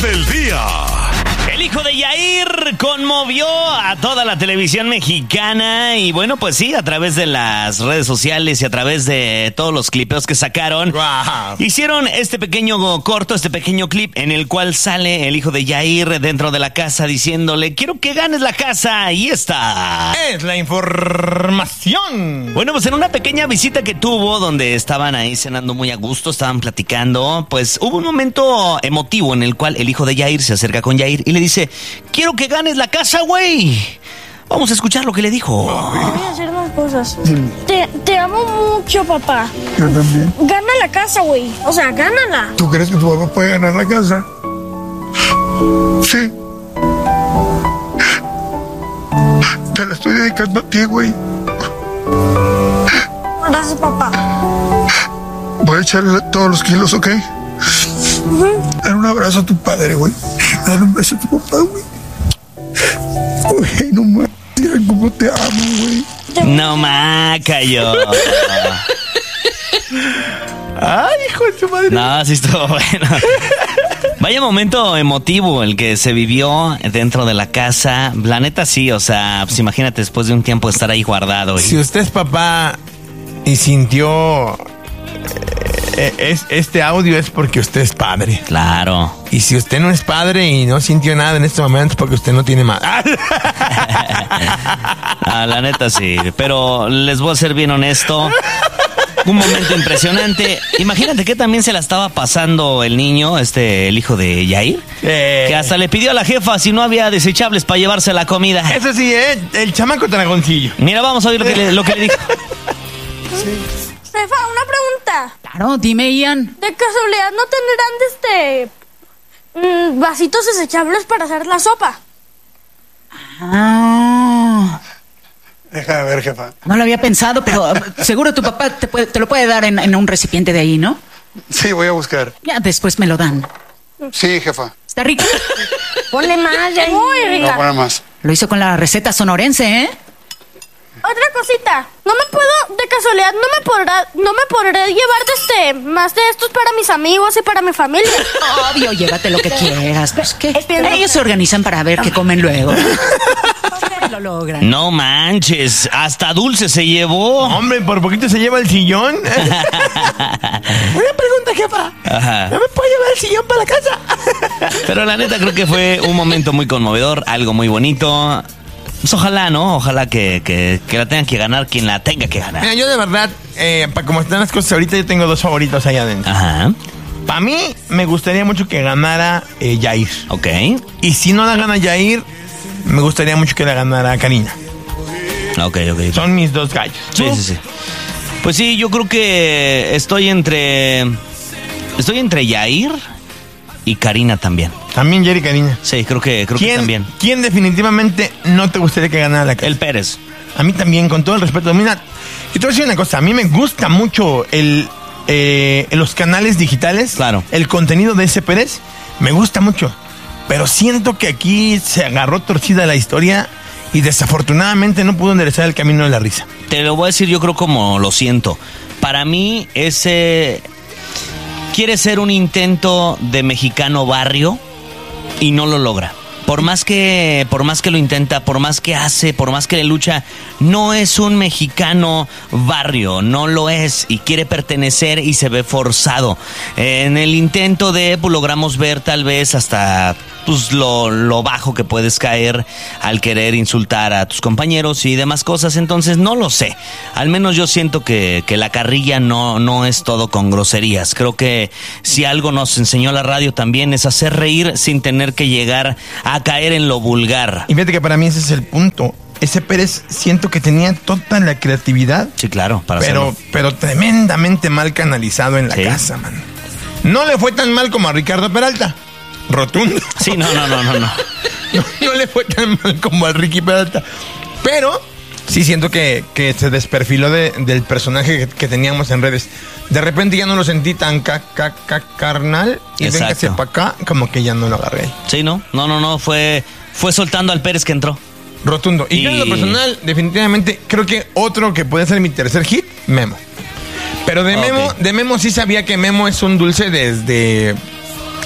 del día. El hijo de Yair conmovió a toda la televisión mexicana y bueno, pues sí, a través de las redes sociales y a través de todos los clipeos que sacaron, Wow. hicieron este pequeño corto, este pequeño clip en el cual sale el hijo de Yair dentro de la casa diciéndole: quiero que ganes la casa. Ahí está. Es la información. Bueno, pues en una pequeña visita que tuvo, donde estaban ahí cenando muy a gusto, estaban platicando, pues hubo un momento emotivo en el cual el hijo de Yair se acerca con Yair y le dice: quiero que ganes la casa, güey. Vamos a escuchar lo que le dijo. Voy a hacer unas cosas. Te amo mucho, papá. Yo también. Gana la casa, güey. O sea, gánala. ¿Tú crees que tu papá puede ganar la casa? Sí. Te la estoy dedicando a ti, güey. Gracias, papá. Voy a echarle todos los kilos, ¿ok? Dale un abrazo a tu padre, güey. Dale un beso a tu papá, güey. Güey, no mames, cómo te amo, güey. No cayó. Ay, hijo de tu madre. No, sí estuvo bueno. Vaya momento emotivo el que se vivió dentro de la casa. La neta sí, o sea, pues imagínate después de un tiempo estar ahí guardado. Si usted es papá y sintió este audio, es porque usted es padre. Claro. Y si usted no es padre y no sintió nada en este momento, es porque usted no tiene más. Ah, la neta sí, pero les voy a ser bien honesto. Un momento impresionante. Imagínate que también se la estaba pasando el niño, el hijo de Yair, que hasta le pidió a la jefa si no había desechables para llevarse la comida. Eso sí, el chamaco dragoncillo. Mira, vamos a oír lo que le dijo. Jefa, una pregunta. Claro, dime, Ian. ¿De casualidad no tendrán vasitos desechables para hacer la sopa? Ah, Deja de ver, jefa. no lo había pensado, pero seguro tu papá te lo puede dar en un recipiente de ahí, ¿no? Sí, voy a buscar. Ya después me lo dan. Sí, jefa. Está rico. Ponle más, ya. Muy rica. más. Lo hizo con la receta sonorense, ¿eh? Otra cosita. No me puedo, de casualidad, no me podré llevar más de estos para mis amigos y para mi familia. Obvio, llévate lo que quieras. Pues, ¿qué? Entiendo. Ellos se organizan para ver qué comen luego. Lo logran. No manches, hasta dulce se llevó. Hombre, por poquito se lleva el sillón. Una pregunta, jefa. Ajá. ¿No me puedo llevar el sillón para la casa? Pero la neta creo que fue un momento muy conmovedor, algo muy bonito. Pues ojalá, ¿no? Ojalá que la tengan que ganar quien la tenga que ganar. Mira, yo de verdad, para como están las cosas ahorita, yo tengo dos favoritos allá adentro. Ajá. Para mí, me gustaría mucho que ganara Yair. Ok. Y si no la gana Yair, me gustaría mucho que la ganara Karina. Ok. Son mis dos gallos. Sí. Pues sí, yo creo que estoy entre Yair y Karina también. También Yair y Karina. Sí, creo que también. ¿Quién definitivamente no te gustaría que ganara la casa? El Pérez. A mí también, con todo el respeto. Mira, yo te voy a decir una cosa. A mí me gusta mucho los canales digitales. Claro. El contenido de ese Pérez me gusta mucho. Pero siento que aquí se agarró torcida la historia y desafortunadamente no pudo enderezar el camino de la risa. Te lo voy a decir yo creo como lo siento. Para mí ese quiere ser un intento de mexicano barrio y no lo logra. Por más que lo intenta, por más que hace, por más que le lucha, no es un mexicano barrio, no lo es y quiere pertenecer y se ve forzado. En el intento pues, logramos ver tal vez hasta pues lo bajo que puedes caer al querer insultar a tus compañeros y demás cosas, entonces no lo sé. Al menos yo siento que la carrilla no es todo con groserías. Creo que si algo nos enseñó la radio también es hacer reír sin tener que llegar a caer en lo vulgar. Y fíjate que para mí ese es el punto. Ese Pérez siento que tenía toda la creatividad. Sí, claro, para hacerlo. Pero tremendamente mal canalizado en la casa, man. No le fue tan mal como a Ricardo Peralta. Rotundo. Sí, no. No le fue tan mal como a Ricky Peralta. Pero sí siento que se desperfiló del personaje que teníamos en redes. De repente ya no lo sentí tan carnal. Y Exacto. véngase para acá, como que ya no lo agarré. Sí, no. Fue soltando al Pérez que entró. Rotundo. Y yo en lo personal, definitivamente, creo que otro que puede ser mi tercer hit, Memo. Pero de Memo sí sabía que Memo es un dulce desde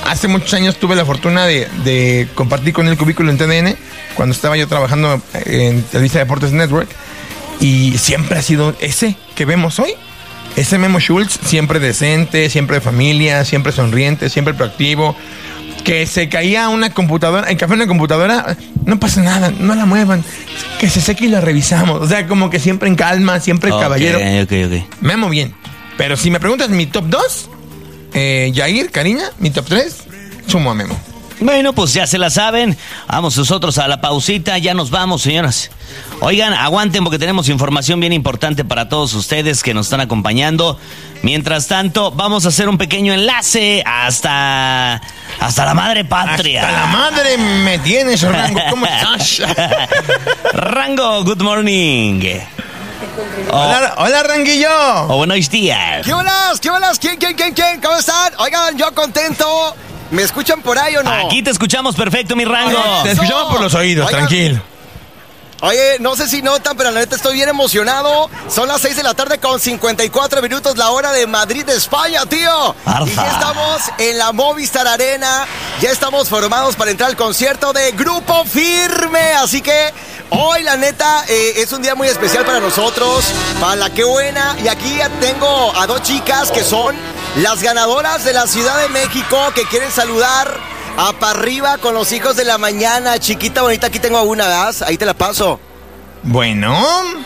hace muchos años tuve la fortuna de compartir con el cubículo en TDN, cuando estaba yo trabajando en Televisa Deportes Network, y siempre ha sido ese que vemos hoy. Ese Memo Schultz, siempre decente, siempre de familia, siempre sonriente, siempre proactivo. Que se caía una computadora, en café una computadora, no pasa nada, no la muevan, que se seque y la revisamos. O sea, como que siempre en calma, siempre caballero. Ok. Memo bien. Pero si me preguntas mi top 2, Yair, Karina, mi top 3, sumo a Memo. Bueno, pues ya se la saben. Vamos nosotros a la pausita. Ya nos vamos, señoras. Oigan, aguanten porque tenemos información bien importante para todos ustedes que nos están acompañando. Mientras tanto, vamos a hacer un pequeño enlace hasta la madre patria. Hasta la madre me tienes, Rango. ¿Cómo estás? Rango, good morning. Hola, Ranguillo. Buenos días. ¿Qué holas? ¿Quién? ¿Cómo están? Oigan, yo contento. ¿Me escuchan por ahí o no? Aquí te escuchamos perfecto, mi Rango. Te escuchamos por los oídos, Oigan, tranquilo. Oye, no sé si notan, pero la neta estoy bien emocionado. Son las 6 de la tarde con 54 minutos, la hora de Madrid, España, tío. Arza. Y ya estamos en la Movistar Arena. Ya estamos formados para entrar al concierto de Grupo Firme. Así que hoy, la neta, es un día muy especial para nosotros, para la Qué Buena. Y aquí ya tengo a dos chicas que son las ganadoras de la Ciudad de México, que quieren saludar a para arriba con los hijos de la mañana. Chiquita bonita, aquí tengo a una, ¿das? Ahí te la paso. Bueno.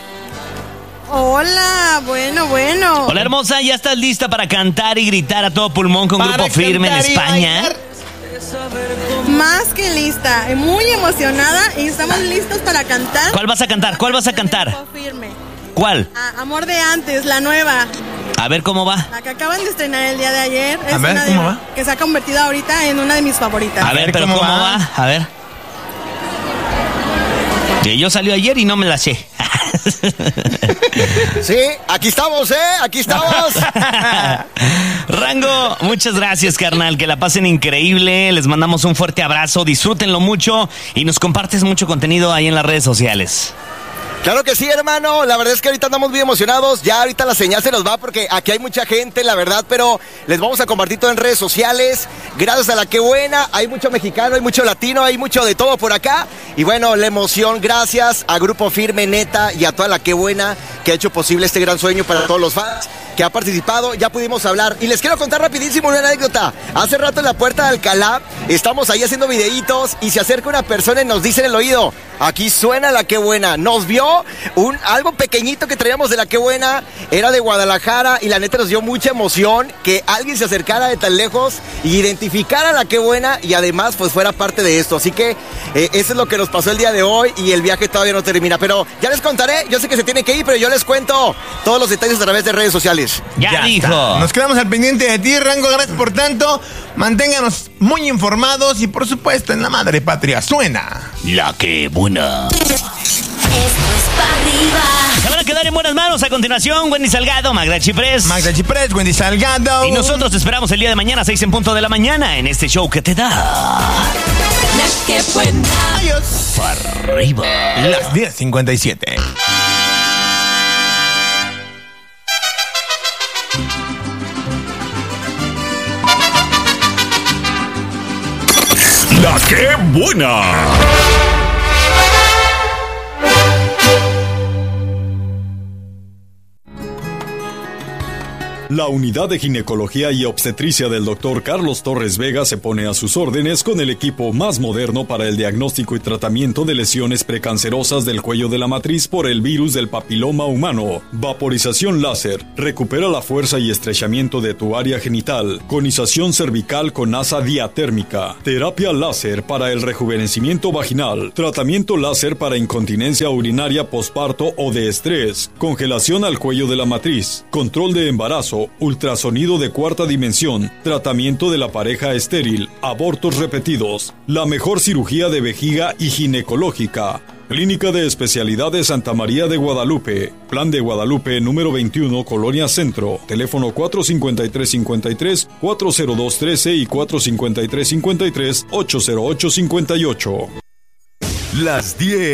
Hola, bueno. Hola, hermosa, ¿ya estás lista para cantar y gritar a todo pulmón con Para Grupo Firme en cantar y España? bailar. Más que lista, muy emocionada y estamos listos para cantar. ¿Cuál vas a cantar? Grupo Firme. ¿Cuál? Amor de antes, la nueva. A ver cómo va. La que acaban de estrenar el día de ayer. Es A ver, una ¿cómo va? que se ha convertido ahorita en una de mis favoritas. A ver, pero ¿cómo va? A ver. Que yo salió ayer y no me la sé. Sí, aquí estamos, aquí estamos. Rango, muchas gracias, carnal. Que la pasen increíble. Les mandamos un fuerte abrazo. Disfrútenlo mucho y nos compartes mucho contenido ahí en las redes sociales. Claro que sí, hermano. La verdad es que ahorita andamos muy emocionados. Ya ahorita la señal se nos va porque aquí hay mucha gente, la verdad, pero les vamos a compartir todo en redes sociales. Gracias a la Qué Buena. Hay mucho mexicano, hay mucho latino, hay mucho de todo por acá. Y bueno, la emoción, gracias a Grupo Firme, neta, y a toda la Qué Buena que ha hecho posible este gran sueño para todos los fans que ha participado. Ya pudimos hablar. Y les quiero contar rapidísimo una anécdota. Hace rato en la puerta de Alcalá estamos ahí haciendo videitos y se acerca una persona y nos dice en el oído: aquí suena la Qué Buena. Nos vio algo pequeñito que traíamos de la Qué Buena, era de Guadalajara, y la neta nos dio mucha emoción que alguien se acercara de tan lejos y identificara la Qué Buena y además pues fuera parte de esto. Así que eso es lo que nos pasó el día de hoy y el viaje todavía no termina. Pero ya les contaré, yo sé que se tiene que ir, pero yo les cuento todos los detalles a través de redes sociales. Ya dijo. Está. Nos quedamos al pendiente de ti, Rango. Gracias por tanto. Manténganos muy informados y, por supuesto, en la madre patria suena La Qué Buena. Esto es para arriba. Se van a quedar en buenas manos. A continuación, Wendy Salgado, Magda Chiprés. Wendy Salgado. Y nosotros te esperamos el día de mañana, 6 en punto de la mañana, en este show que te da La Qué Buena. Adiós. para arriba. Las 10:57. La Qué Buena. La unidad de ginecología y obstetricia del Dr. Carlos Torres Vega se pone a sus órdenes con el equipo más moderno para el diagnóstico y tratamiento de lesiones precancerosas del cuello de la matriz por el virus del papiloma humano. Vaporización láser. Recupera la fuerza y estrechamiento de tu área genital. Conización cervical con asa diatérmica. Terapia láser para el rejuvenecimiento vaginal. Tratamiento láser para incontinencia urinaria posparto o de estrés. Congelación al cuello de la matriz. Control de embarazo. Ultrasonido de cuarta dimensión, tratamiento de la pareja estéril, abortos repetidos, la mejor cirugía de vejiga y ginecológica. Clínica de Especialidades Santa María de Guadalupe, Plan de Guadalupe número 21, Colonia Centro, teléfono 453-53, 402-13 y 453-53-808-58. Las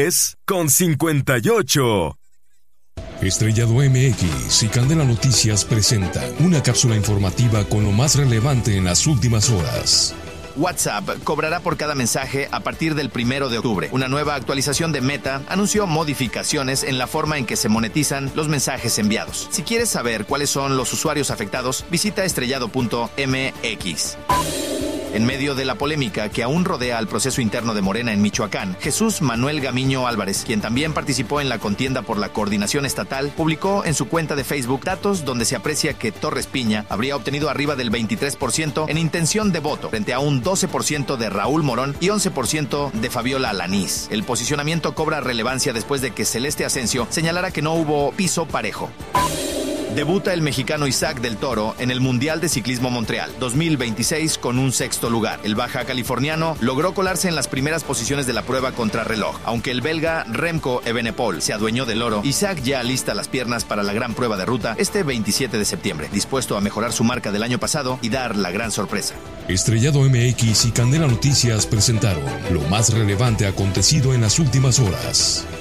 10:58. Estrellado MX y Candela Noticias presentan una cápsula informativa con lo más relevante en las últimas horas. WhatsApp cobrará por cada mensaje a partir del 1 de octubre. Una nueva actualización de Meta anunció modificaciones en la forma en que se monetizan los mensajes enviados. Si quieres saber cuáles son los usuarios afectados, visita estrellado.mx. En medio de la polémica que aún rodea al proceso interno de Morena en Michoacán, Jesús Manuel Gamiño Álvarez, quien también participó en la contienda por la coordinación estatal, publicó en su cuenta de Facebook datos donde se aprecia que Torres Piña habría obtenido arriba del 23% en intención de voto, frente a un 12% de Raúl Morón y 11% de Fabiola Alanís. El posicionamiento cobra relevancia después de que Celeste Asensio señalara que no hubo piso parejo. Debuta el mexicano Isaac del Toro en el Mundial de Ciclismo Montreal 2026 con un 6º lugar. El baja californiano logró colarse en las primeras posiciones de la prueba contrarreloj. Aunque el belga Remco Evenepoel se adueñó del oro, Isaac ya alista las piernas para la gran prueba de ruta este 27 de septiembre, dispuesto a mejorar su marca del año pasado y dar la gran sorpresa. Estrellado MX y Candela Noticias presentaron lo más relevante acontecido en las últimas horas.